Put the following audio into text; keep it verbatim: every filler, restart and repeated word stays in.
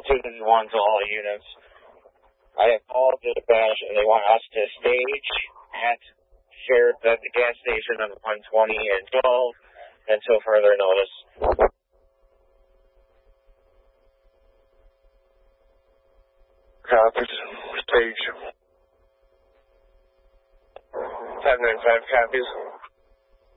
two one to all units. I have called dispatch, and they want us to stage at shared at the gas station on one twenty and twelve until further notice. Copied. Stage. five nine five copies.